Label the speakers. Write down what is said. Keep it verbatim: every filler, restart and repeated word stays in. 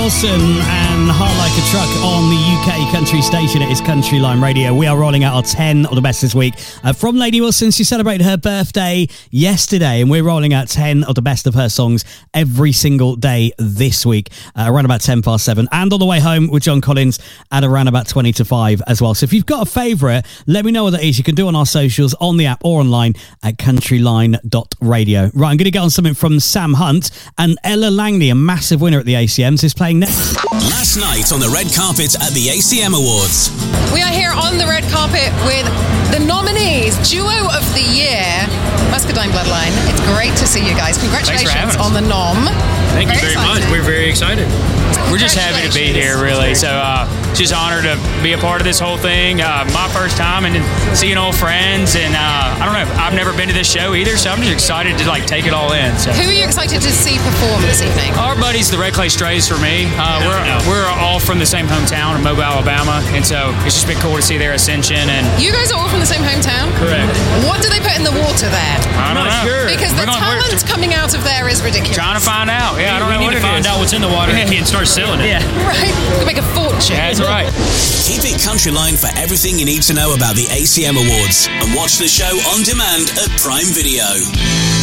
Speaker 1: Wilson and Heart Like a Truck on the U K country station. It is Country Line Radio. We are rolling out our ten of the best this week uh, from Lady Wilson. She celebrated her birthday yesterday, and we're rolling out ten of the best of her songs every single day this week, uh, around about ten past seven. And on the way home with John Collins at around about twenty to five as well. So if you've got a favourite, let me know what that is. You can do it on our socials, on the app, or online at countryline dot radio. Right, I'm going to get on something from Sam Hunt, and Ella Langley, a massive winner at the A C Ms, is playing next.
Speaker 2: Last night on the red carpet at the A C M Awards.
Speaker 3: We are here on the red carpet with the nominees, Duo of the Year, Muscadine Bloodline. It's great to see you guys. Congratulations on the nom.
Speaker 4: Thank
Speaker 3: very
Speaker 4: you very
Speaker 3: excited.
Speaker 4: much. We're very excited. We're just happy to be here, really. So, uh, just honored to be a part of this whole thing. Uh, my first time, and seeing old friends, and uh, I don't know, I've never been to this show either, so I'm just excited to like take it all in. So.
Speaker 3: Who are you excited to see perform this evening?
Speaker 4: Our buddies, the Red Clay Strays, for me. Uh, we're we're all from the same hometown of Mobile, Alabama, and so it's just been cool to see their ascension. And
Speaker 3: you guys are all from the same hometown?
Speaker 4: Correct.
Speaker 3: What do they put in the water there?
Speaker 4: I don't know.
Speaker 1: Sure.
Speaker 3: Because
Speaker 4: We're
Speaker 3: the
Speaker 4: going,
Speaker 3: talent coming out of there is ridiculous.
Speaker 4: Trying to find out. Yeah, I don't
Speaker 5: we
Speaker 4: know
Speaker 5: need
Speaker 4: what
Speaker 5: to
Speaker 4: it
Speaker 5: find
Speaker 4: is.
Speaker 5: out what's in the water
Speaker 4: Yeah.
Speaker 5: and start selling it.
Speaker 4: Yeah.
Speaker 3: Right. Could make a fortune.
Speaker 4: That's right.
Speaker 2: Keep it Countryline for everything you need to know about the A C M Awards, and watch the show on demand at Prime Video.